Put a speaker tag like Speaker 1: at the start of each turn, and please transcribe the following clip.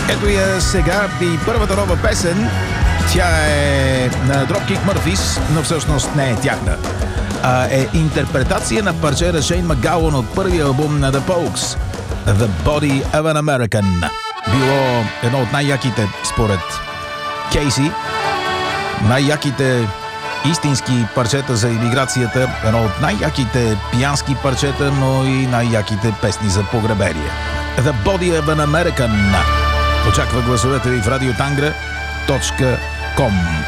Speaker 1: Ето я сега и първата нова песен. Тя е на Dropkick Murphys, но всъщност не е тяхна. Е интерпретация на парче Шейн Макгоуан от първия албум на The Pogues, The Body of an American. Било едно от най-яките, според Кейси, най-яките истински парчета за имиграцията, едно от най-яките пиянски парчета, но и най-яките песни за погребение. The Body of an American. Очаква гласовете ви в radiotangre.com.